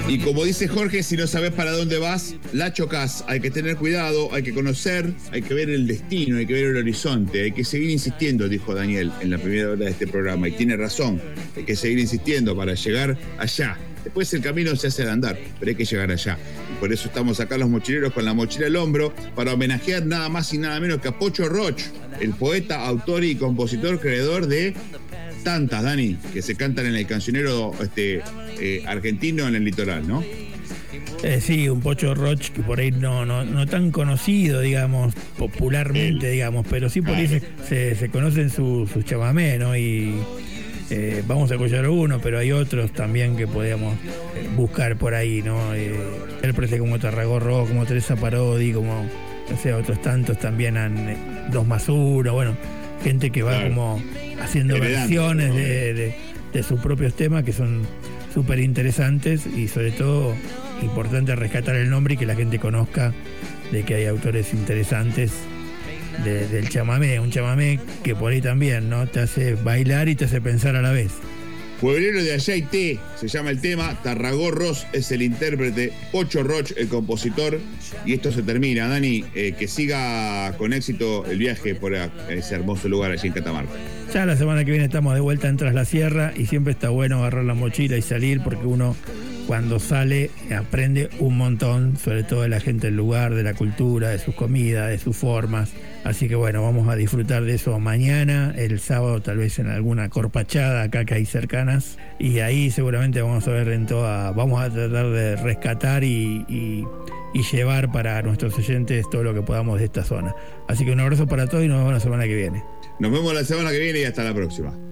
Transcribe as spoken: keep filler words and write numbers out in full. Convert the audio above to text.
Y como dice Jorge, si no sabes para dónde vas, la chocás. Hay que tener cuidado, hay que conocer, hay que ver el destino, hay que ver el horizonte, hay que seguir insistiendo, dijo Daniel en la primera hora de este programa. Y tiene razón, hay que seguir insistiendo para llegar allá. Después el camino se hace al andar, pero hay que llegar allá. Y por eso estamos acá los mochileros con la mochila al hombro para homenajear nada más y nada menos que a Pocho Roch, el poeta, autor y compositor, creador de tantas, Dani, que se cantan en el cancionero este, eh, argentino en el litoral, ¿no? Eh, sí, un Pocho Roch que por ahí no, no, no tan conocido, digamos, popularmente, El, digamos, pero sí por ahí se, se, se conocen sus su chamamé, ¿no? Y eh, vamos a escuchar uno, pero hay otros también que podemos buscar por ahí, ¿no? Eh, intérpretes como Tarragó, como Teresa Parodi, como, no sé, otros tantos también, han, eh, Dos más uno, bueno, gente que va claro. como haciendo versiones ¿no? de, de, de sus propios temas que son súper interesantes y sobre todo importante rescatar el nombre y que la gente conozca de que hay autores interesantes de, del chamamé, un chamamé que por ahí también, ¿no? Te hace bailar y te hace pensar a la vez. Pueblero de Ayaité se llama el tema, Tarragó Ross es el intérprete, Pocho Roch el compositor, y esto se termina. Dani, eh, que siga con éxito el viaje por ese hermoso lugar allí en Catamarca. Ya la semana que viene estamos de vuelta en Tras la Sierra y siempre está bueno agarrar la mochila y salir porque uno cuando sale aprende un montón, sobre todo de la gente del lugar, de la cultura, de sus comidas, de sus formas. Así que bueno, vamos a disfrutar de eso mañana, el sábado tal vez en alguna corpachada acá que hay cercanas. Y ahí seguramente vamos a ver en toda, vamos a tratar de rescatar y, y, y llevar para nuestros oyentes todo lo que podamos de esta zona. Así que un abrazo para todos y nos vemos la semana que viene. Nos vemos la semana que viene y hasta la próxima.